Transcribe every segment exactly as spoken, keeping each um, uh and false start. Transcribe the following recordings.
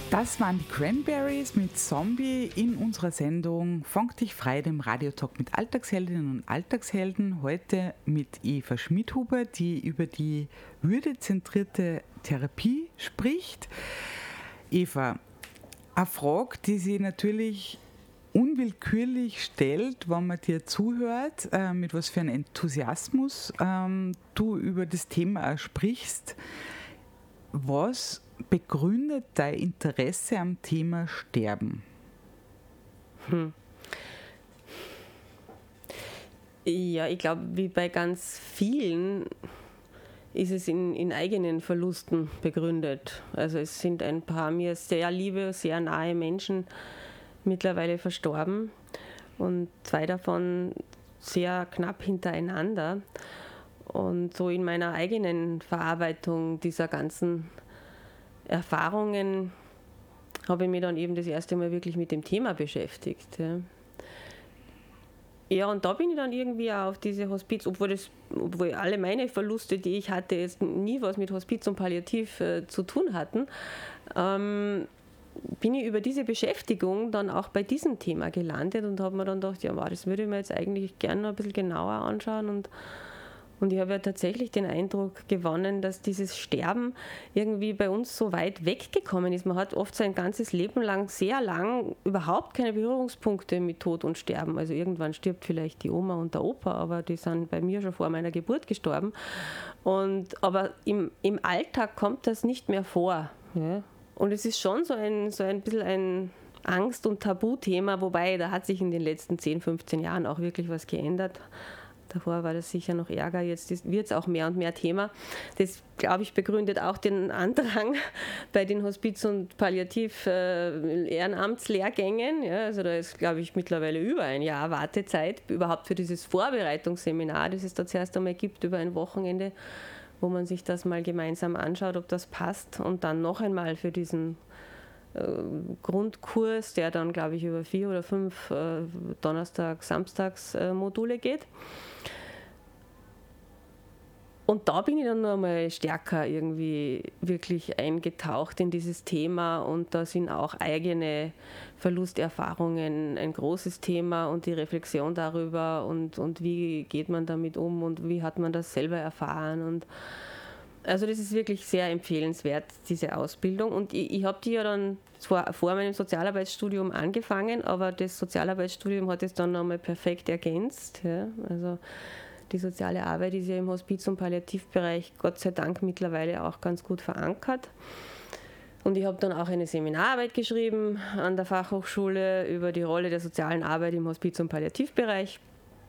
Das waren die Cranberries mit Zombie in unserer Sendung Fang dich frei, dem Radiotalk mit Alltagsheldinnen und Alltagshelden. Heute mit Eva Schmidhuber, die über die würdezentrierte Therapie spricht. Eva, eine Frage, die sich natürlich unwillkürlich stellt, wenn man dir zuhört, äh, mit was für einem Enthusiasmus ähm, du über das Thema auch sprichst. Was begründet dein Interesse am Thema Sterben? Hm. Ja, ich glaube, wie bei ganz vielen ist es in, in eigenen Verlusten begründet. Also es sind ein paar mir sehr liebe, sehr nahe Menschen mittlerweile verstorben und zwei davon sehr knapp hintereinander. Und so in meiner eigenen Verarbeitung dieser ganzen Erfahrungen habe ich mich dann eben das erste Mal wirklich mit dem Thema beschäftigt. Ja, ja und da bin ich dann irgendwie auch auf diese Hospiz, obwohl, das, obwohl alle meine Verluste, die ich hatte, jetzt nie was mit Hospiz und Palliativ äh, zu tun hatten, ähm, bin ich über diese Beschäftigung dann auch bei diesem Thema gelandet und habe mir dann gedacht, ja, wow, das würde ich mir jetzt eigentlich gerne noch ein bisschen genauer anschauen. Und Und ich habe ja tatsächlich den Eindruck gewonnen, dass dieses Sterben irgendwie bei uns so weit weggekommen ist. Man hat oft sein ganzes Leben lang, sehr lang, überhaupt keine Berührungspunkte mit Tod und Sterben. Also irgendwann stirbt vielleicht die Oma und der Opa, aber die sind bei mir schon vor meiner Geburt gestorben. Und, aber im, im Alltag kommt das nicht mehr vor. Ja? Und es ist schon so ein, so ein bisschen ein Angst- und Tabuthema, wobei da hat sich in den letzten zehn, fünfzehn Jahren auch wirklich was geändert. Davor war das sicher noch Ärger, jetzt wird es auch mehr und mehr Thema. Das, glaube ich, begründet auch den Andrang bei den Hospiz- und Palliativ-Ehrenamtslehrgängen. Ja, also da ist, glaube ich, mittlerweile über ein Jahr Wartezeit überhaupt für dieses Vorbereitungsseminar, das es da zuerst einmal gibt über ein Wochenende, wo man sich das mal gemeinsam anschaut, ob das passt. Und dann noch einmal für diesen Grundkurs, der dann, glaube ich, über vier oder fünf äh, Donnerstag-, Samstags-Module äh, geht. Und da bin ich dann noch einmal stärker irgendwie wirklich eingetaucht in dieses Thema und da sind auch eigene Verlusterfahrungen ein großes Thema und die Reflexion darüber und, und wie geht man damit um und wie hat man das selber erfahren und also das ist wirklich sehr empfehlenswert, diese Ausbildung. Und ich, ich habe die ja dann zwar vor meinem Sozialarbeitsstudium angefangen, aber das Sozialarbeitsstudium hat es dann nochmal perfekt ergänzt. Ja. Also die soziale Arbeit ist ja im Hospiz- und Palliativbereich Gott sei Dank mittlerweile auch ganz gut verankert. Und ich habe dann auch eine Seminararbeit geschrieben an der Fachhochschule über die Rolle der sozialen Arbeit im Hospiz- und Palliativbereich.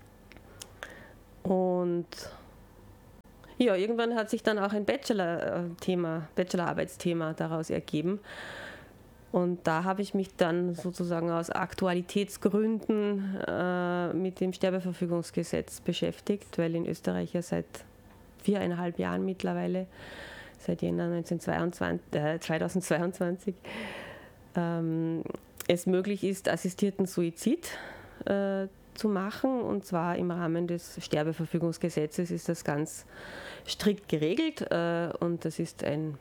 Und ja, irgendwann hat sich dann auch ein Bachelor-Thema, Bachelorarbeitsthema daraus ergeben. Und da habe ich mich dann sozusagen aus Aktualitätsgründen äh, mit dem Sterbeverfügungsgesetz beschäftigt, weil in Österreich ja seit viereinhalb Jahren mittlerweile, seit Jänner neunzehnhundertzweiundzwanzig, äh, zweitausendzweiundzwanzig, ähm, es möglich ist, assistierten Suizid äh, zu machen, und zwar im Rahmen des Sterbeverfügungsgesetzes ist das ganz strikt geregelt äh, und das ist ein,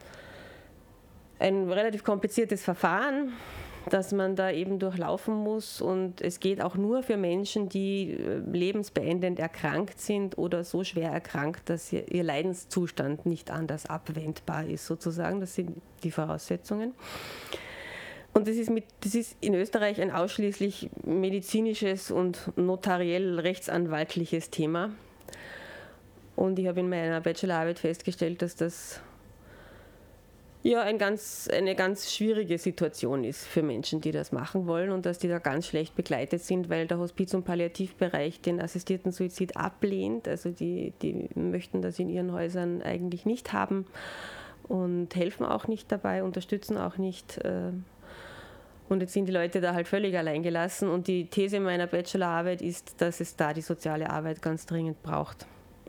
ein relativ kompliziertes Verfahren, das man da eben durchlaufen muss, und es geht auch nur für Menschen, die lebensbeendend erkrankt sind oder so schwer erkrankt, dass ihr, ihr Leidenszustand nicht anders abwendbar ist sozusagen. Das sind die Voraussetzungen. Und das ist, mit, das ist in Österreich ein ausschließlich medizinisches und notariell rechtsanwaltliches Thema. Und ich habe in meiner Bachelorarbeit festgestellt, dass das ja ein ganz, eine ganz schwierige Situation ist für Menschen, die das machen wollen, und dass die da ganz schlecht begleitet sind, weil der Hospiz- und Palliativbereich den assistierten Suizid ablehnt. Also die, die möchten das in ihren Häusern eigentlich nicht haben und helfen auch nicht dabei, unterstützen auch nicht. Und jetzt sind die Leute da halt völlig allein gelassen. Und die These meiner Bachelorarbeit ist, dass es da die soziale Arbeit ganz dringend braucht.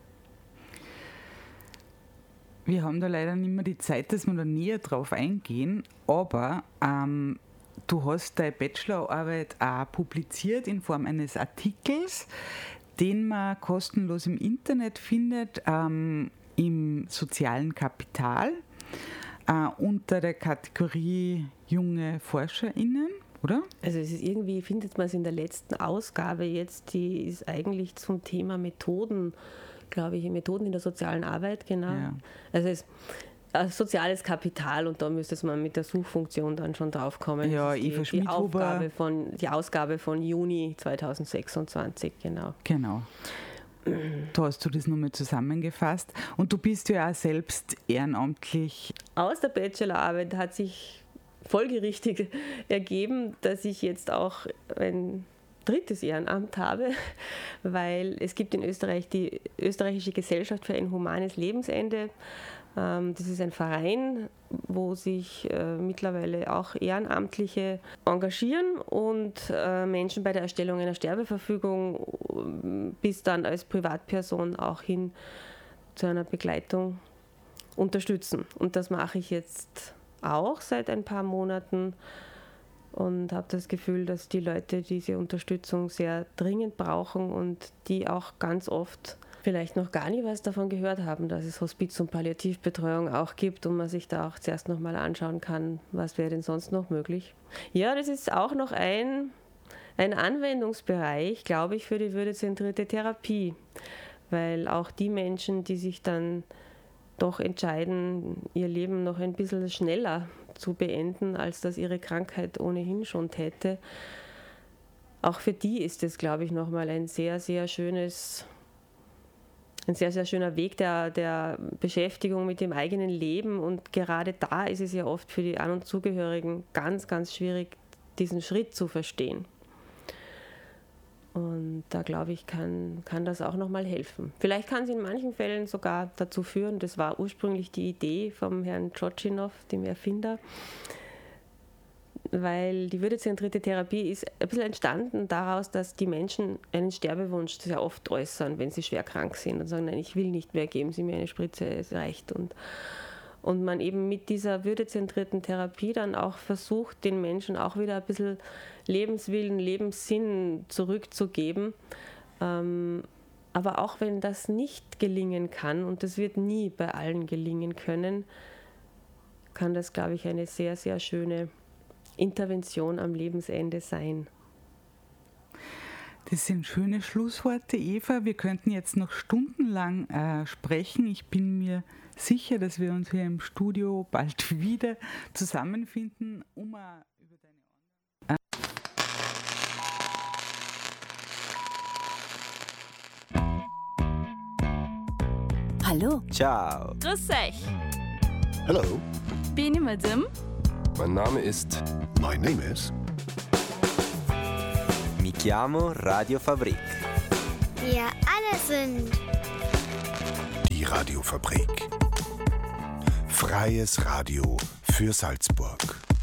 Wir haben da leider nicht mehr die Zeit, dass wir da näher drauf eingehen, aber ähm, du hast deine Bachelorarbeit auch publiziert in Form eines Artikels, den man kostenlos im Internet findet, ähm, im sozialen Kapital. äh, unter der Kategorie junge ForscherInnen, oder? Also es ist irgendwie, findet man es in der letzten Ausgabe jetzt, die ist eigentlich zum Thema Methoden, glaube ich, Methoden in der sozialen Arbeit, genau. Ja. Also es ist soziales Kapital und da müsste man mit der Suchfunktion dann schon drauf kommen. Ja, die, Eva die, Aufgabe von, die Ausgabe von Juni zweitausendsechsundzwanzig, genau. Genau. Da hast du das nochmal zusammengefasst. Und du bist ja auch selbst ehrenamtlich. Aus der Bachelorarbeit hat sich folgerichtig ergeben, dass ich jetzt auch ein drittes Ehrenamt habe, weil es gibt in Österreich die Österreichische Gesellschaft für ein humanes Lebensende. Das ist ein Verein, wo sich äh, mittlerweile auch Ehrenamtliche engagieren und äh, Menschen bei der Erstellung einer Sterbeverfügung bis dann als Privatperson auch hin zu einer Begleitung unterstützen. Und das mache ich jetzt auch seit ein paar Monaten und habe das Gefühl, dass die Leute diese Unterstützung sehr dringend brauchen und die auch ganz oft vielleicht noch gar nie was davon gehört haben, dass es Hospiz- und Palliativbetreuung auch gibt und man sich da auch zuerst noch mal anschauen kann, was wäre denn sonst noch möglich. Ja, das ist auch noch ein, ein Anwendungsbereich, glaube ich, für die würdezentrierte Therapie, weil auch die Menschen, die sich dann doch entscheiden, ihr Leben noch ein bisschen schneller zu beenden, als das ihre Krankheit ohnehin schon täte, auch für die ist es, glaube ich, noch mal ein sehr, sehr schönes Ein sehr, sehr schöner Weg der, der Beschäftigung mit dem eigenen Leben und gerade da ist es ja oft für die An- und Zugehörigen ganz, ganz schwierig, diesen Schritt zu verstehen. Und da glaube ich, kann, kann das auch nochmal helfen. Vielleicht kann es in manchen Fällen sogar dazu führen, das war ursprünglich die Idee vom Herrn Tschotschinow, dem Erfinder, weil die würdezentrierte Therapie ist ein bisschen entstanden daraus, dass die Menschen einen Sterbewunsch sehr oft äußern, wenn sie schwer krank sind und sagen, nein, ich will nicht mehr, geben Sie mir eine Spritze, es reicht. Und, und man eben mit dieser würdezentrierten Therapie dann auch versucht, den Menschen auch wieder ein bisschen Lebenswillen, Lebenssinn zurückzugeben. Ähm, aber auch wenn das nicht gelingen kann, und das wird nie bei allen gelingen können, kann das, glaube ich, eine sehr, sehr schöne Intervention am Lebensende sein. Das sind schöne Schlussworte, Eva. Wir könnten jetzt noch stundenlang äh, sprechen. Ich bin mir sicher, dass wir uns hier im Studio bald wieder zusammenfinden, um uh, über deine äh Hallo. Ciao. Grüß euch. Hallo. Bin ich Madame? Mein Name ist... My name is... Mi chiamo Radio Fabrik. Wir alle sind... Die Radiofabrik. Freies Radio für Salzburg.